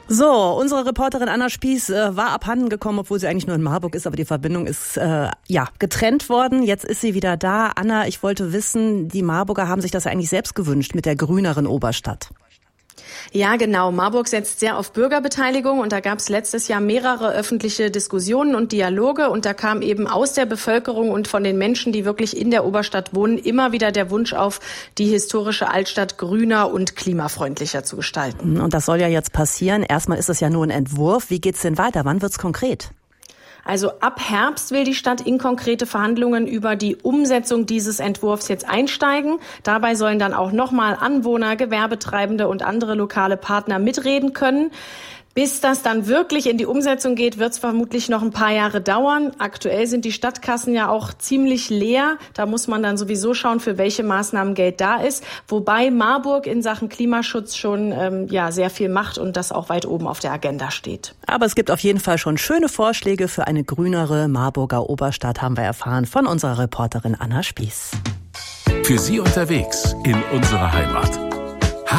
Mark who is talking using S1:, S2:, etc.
S1: So, unsere Reporterin Anna Spieß war abhanden gekommen, obwohl sie eigentlich nur in Marburg ist, aber die Verbindung ist getrennt worden. Jetzt ist sie wieder da. Anna, ich wollte wissen, die Marburger haben sich das ja eigentlich selbst gewünscht mit der grüneren Oberstadt.
S2: Ja, genau. Marburg setzt sehr auf Bürgerbeteiligung und da gab es letztes Jahr mehrere öffentliche Diskussionen und Dialoge und da kam eben aus der Bevölkerung und von den Menschen, die wirklich in der Oberstadt wohnen, immer wieder der Wunsch auf, die historische Altstadt grüner und klimafreundlicher zu gestalten.
S1: Und das soll ja jetzt passieren. Erstmal ist es ja nur ein Entwurf. Wie geht's denn weiter? Wann wird's konkret?
S2: Also ab Herbst will die Stadt in konkrete Verhandlungen über die Umsetzung dieses Entwurfs jetzt einsteigen. Dabei sollen dann auch nochmal Anwohner, Gewerbetreibende und andere lokale Partner mitreden können. Bis das dann wirklich in die Umsetzung geht, wird es vermutlich noch ein paar Jahre dauern. Aktuell sind die Stadtkassen ja auch ziemlich leer. Da muss man dann sowieso schauen, für welche Maßnahmen Geld da ist. Wobei Marburg in Sachen Klimaschutz schon sehr viel macht und das auch weit oben auf der Agenda steht.
S1: Aber es gibt auf jeden Fall schon schöne Vorschläge für eine grünere Marburger Oberstadt, haben wir erfahren von unserer Reporterin Anna Spieß.
S3: Für Sie unterwegs in unserer Heimat.